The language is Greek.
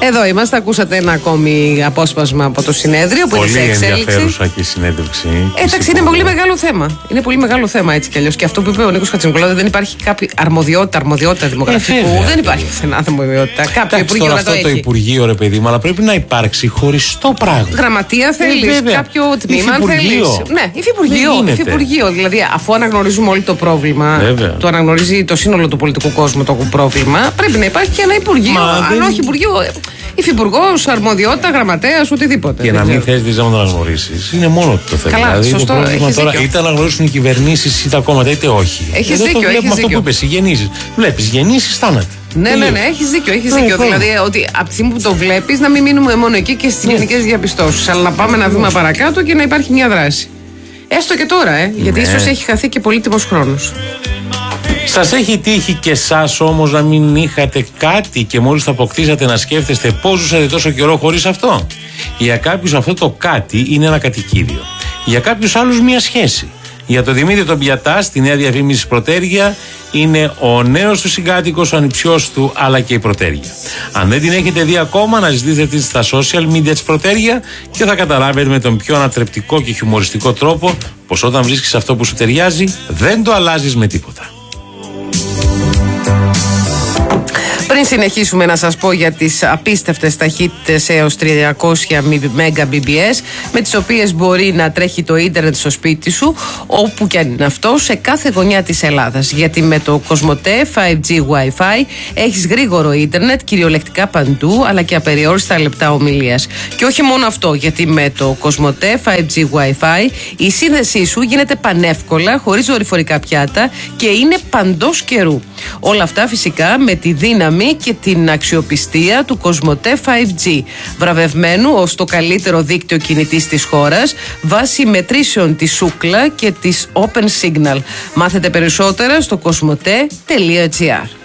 Εδώ είμαστε, ακούσατε ένα ακόμη απόσπασμα από το συνέδριο που πολύ είναι σε εξέλιξη. Πολύ ενδιαφέρουσα και η συνέντευξη. Εντάξει, είναι πολύ μεγάλο θέμα. Είναι πολύ μεγάλο θέμα έτσι κι αλλιώς. Και αυτό που είπε ο Νίκος Χατζηνικολάου, δεν υπάρχει κάποια αρμοδιότητα δημογραφικού. Δεν υπάρχει πουθενά αρμοδιότητα. Κάποιο υπουργείο να το έχει. Αυτό το υπουργείο, ρε παιδί μου, αλλά πρέπει να υπάρξει χωριστό πράγμα. Γραμματεία θέλει, κάποιο τμήμα θέλει. Ναι, υφυπουργείο. Δηλαδή, αφού αναγνωρίζουμε όλοι το πρόβλημα, το αναγνωρίζει το σύνολο του πολιτικού κόσμου το πρόβλημα, πρέπει να υπάρχει και ένα υπουργείο. Αν όχι υπουργείο, υφυπουργός, αρμοδιότητα, γραμματέας, οτιδήποτε. Και να μην θες να το αναγνωρίσεις. Είναι μόνο το θέμα. Καλά, δηλαδή, σωστό, το πρόβλημα τώρα είτε αναγνωρίσουν οι κυβερνήσεις ή τα κόμματα, είτε όχι. Έχεις δίκιο. Το βλέπουμε αυτό που είπες, οι γεννήσεις. Βλέπεις γεννήσεις, θάνατο. Ναι, έχεις δίκιο. Δηλαδή, ότι από τη στιγμή που το βλέπεις, να μην μείνουμε μόνο εκεί και στις γενικές διαπιστώσεις, αλλά να πάμε ένα βήμα παρακάτω και να υπάρχει μια δράση. Έστω και τώρα, γιατί ίσως έχει χαθεί και πολύτιμος χρόνος. Σας έχει τύχει και εσάς όμως να μην είχατε κάτι και μόλις το αποκτήσατε να σκέφτεστε πώς ζούσατε τόσο καιρό χωρίς αυτό? Για κάποιους αυτό το κάτι είναι ένα κατοικίδιο. Για κάποιους άλλους μια σχέση. Για τον Δημήτρη τον Πιατά, στη νέα διαφήμιση Πρωτέργεια, είναι ο νέος του συγκάτοικος, ο ανιψιός του, αλλά και η Πρωτέργεια. Αν δεν την έχετε δει ακόμα, να ζητήσετε στα social media της Πρωτέργεια και θα καταλάβετε με τον πιο ανατρεπτικό και χιουμοριστικό τρόπο πως όταν βρίσκεις αυτό που σου ταιριάζει, δεν το αλλάζεις με τίποτα. Πριν συνεχίσουμε να σας πω για τις απίστευτες ταχύτητες έως 300 Mbps με τις οποίες μπορεί να τρέχει το ίντερνετ στο σπίτι σου, όπου και αν είναι αυτό, σε κάθε γωνιά της Ελλάδας. Γιατί με το Κοσμοτέ 5G Wi-Fi έχεις γρήγορο ίντερνετ κυριολεκτικά παντού, αλλά και απεριόριστα λεπτά ομιλίας. Και όχι μόνο αυτό, γιατί με το Κοσμοτέ 5G Wi-Fi η σύνδεσή σου γίνεται πανεύκολα, χωρίς δορυφορικά πιάτα και είναι παντός καιρού. Όλα αυτά φυσικά με τη δύναμη και την αξιοπιστία του Κοσμοτέ 5G, βραβευμένου ως το καλύτερο δίκτυο κινητής της χώρας βάσει μετρήσεων της Ookla και της Open Signal. Μάθετε περισσότερα στο κοσμοτέ.gr.